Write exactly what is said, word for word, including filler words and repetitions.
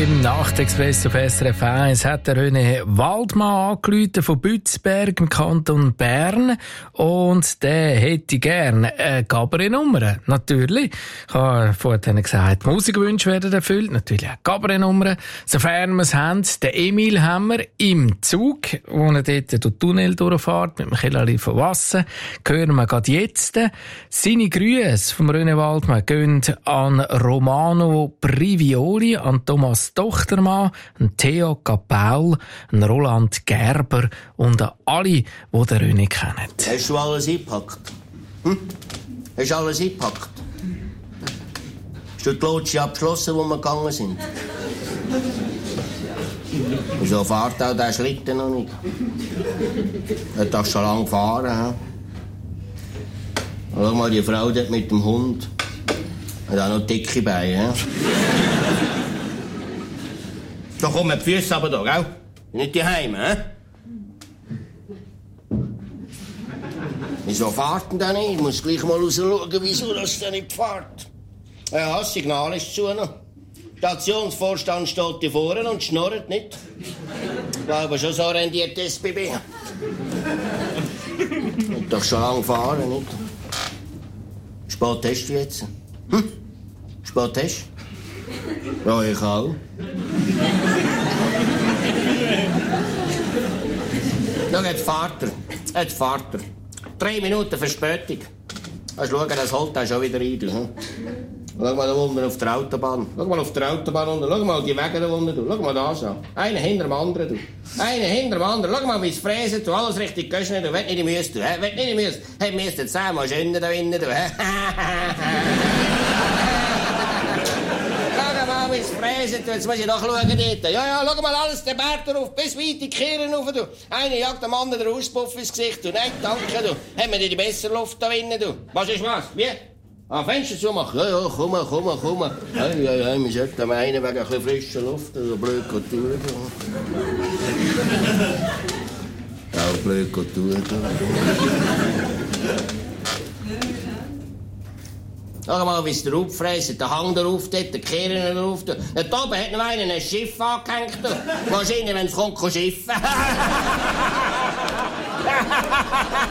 im Nachtexpress auf S R F eins hat der René Waldmann angerufen von Bützberg im Kanton Bern und der hätte gerne eine Cabaret-Nummer. Natürlich. Ich habe vorhin gesagt, Musikwünsche werden erfüllt. Natürlich auch Cabaret-Nummern. Sofern wir es haben, den Emil haben wir im Zug, wo er dort durch den Tunnel durchfährt mit dem Kellerli von Wasser. Hören wir gerade jetzt. Seine Grüße vom René Waldmann gehen an Romano Privioli, an Thomas Tochtermann, an Theo Kapaul, an Roland Gerber und an alle, die den René kennen. Hast du alles eingepackt? Hm? Hast du alles eingepackt? Hast du die Lodge abgeschlossen, wo wir gegangen sind? Wieso fährt auch der Schlitten noch nicht? Er hat doch schon lange gefahren. He? Schau mal, die Frau dort mit dem Hund. Hat auch noch dicke Beine. He? Da kommen die Füße aber da, gell? Nicht die Heime, hä? Wieso fährt denn der nicht? Ich muss gleich mal rausschauen, wieso das denn nicht fährt. Ja, das Signal ist zu noch. Stationsvorstand steht hier vorne und schnurrt nicht. Ich glaube schon, so rendiert das S B B. Hat doch schon lange gefahren, nicht? Spät hast du jetzt? Hm? Spät hast du? Ja, ich auch. Schau, jetzt fährt er. Jetzt fährt er. Drei Minuten Verspätung. Hast du schauen, das holt er schon wieder rein. Hm? Schau mal da unten auf der Autobahn. Schau mal auf der Autobahn unten. Schau mal die Wege da unten. Du. Schau mal das an. Einer hinter dem anderen. Du. Einer hinter dem anderen. Schau mal, wie es fräsen. Du. Alles richtig göschen. Du. Willst nicht in die Müsse. Du. Willst nicht in die Müsse. Hey, wir müssen zehnmal schöner da innen. Du. Schau mal, wie es fräsen. Du. Jetzt muss ich noch schauen dort. Ja, ja, schau mal alles den Berg drauf. Bis weit in die Kirchen rauf. Du. Einer jagt dem anderen den Auspuff ins Gesicht. Du. Nein, danke. Du. Haben wir die bessere Luft da innen. Du. Was ist was? Wie? Ah, Fenster zumachen? Ja, ja, komm, komm, komm. Ja, ja, ja, wir sollten meinen, wegen ein bisschen frischer Luft, also blöd Kultur. Ja, blöd Kultur. Schau mal, wie es der auffressen, der Hang darauf, dort, der Kehren darauf. Dort oben hat noch einer ein Schiff angehängt. Wahrscheinlich, wenn es kommt, kann schiffen.